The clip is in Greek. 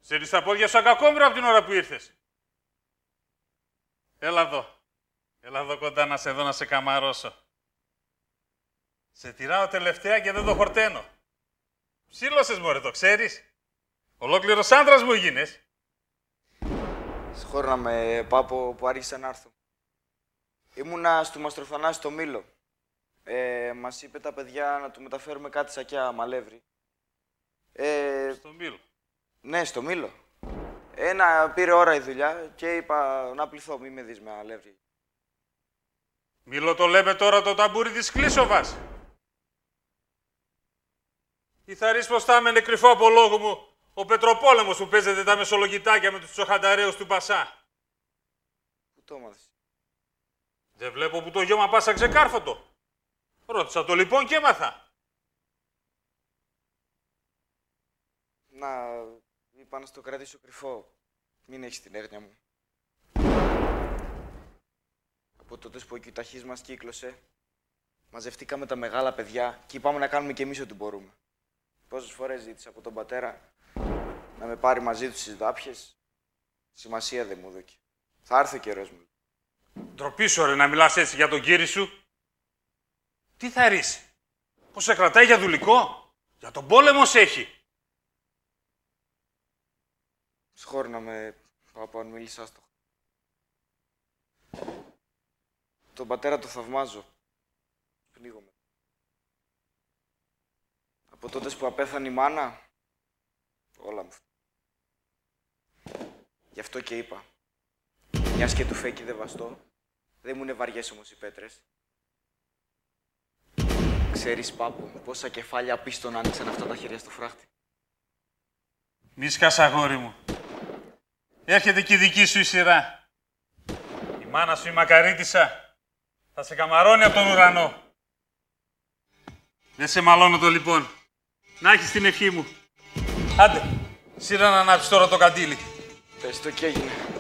Ξέρεις τα πόδια σου ακακόμυρα από την ώρα που ήρθες. Έλα εδώ. Έλα εδώ κοντά να σε δω να σε καμαρώσω. Σε τυράω τελευταία και δεν το χορταίνω. Ψήλωσες μωρέ, το ξέρεις. Ολόκληρος άντρας μου γίνες. Συγχώρα με, Πάπο, που άρχισα να έρθω. Ήμουνα στο Μαστροφανάσι στο Μήλο. Μας είπε τα παιδιά να του μεταφέρουμε κάτι σακιά μαλεύρι. Στο Μήλο. Ναι, στο Μήλο. Πήρε ώρα η δουλειά και είπα να πληθώ, μη με δεις με αλεύρι. Μήλο το λέμε τώρα το ταμπούρι της Κλίσοβας. Ή θα ρίξει πως θα έμενε κρυφό από λόγου μου ο Πετροπόλεμος που παίζεται τα μεσολογητάκια με τους τσοχανταρέους του Πασά. Πού το έμαθες? Δεν βλέπω που το γιώμα πάσα ξεκάρφωτο. Ρώτησα το λοιπόν και έμαθα. Να, είπα να στο κρατήσω κρυφό. Μην έχεις την έγνοια μου. Από τότε που ο κοιταχής μας κύκλωσε, μαζευτήκαμε τα μεγάλα παιδιά και είπαμε να κάνουμε κι εμείς ό,τι μπορούμε. Πόσες φορές ζήτησα από τον πατέρα να με πάρει μαζί του στις δάπιες, σημασία δεν μου δώκε. Θα έρθει ο καιρός μου. Ντροπή σου, ρε, να μιλάς έτσι για τον κύρι σου. Τι θα ρίξει? Πώς σε κρατάει για δουλικό? Για τον πόλεμο σε έχει. Συγχώρνα με, Πάπα, αν μίλησα άστοχα. Τον πατέρα το θαυμάζω. Πνίγομαι. Από τότε που απέθανε η μάνα, όλα μου. Γι' αυτό και είπα. Μιας και του φέκει δεν βαστώ, δεν μου είναι βαριές όμως οι πέτρες. Ξέρεις, Πάπο, πόσα κεφάλια πίστων άνοιξαν αυτά τα χέρια στο φράχτη. Μη σκάς, αγόρι μου. Έρχεται και η δική σου η σειρά. Η μάνα σου η μακαρίτισσα θα σε καμαρώνει από τον ουρανό. Δεν σε μαλώνω το λοιπόν. Να έχεις την ευχή μου. Άντε, σειρά να ανάψεις τώρα το καντήλι. Πες το και έγινε.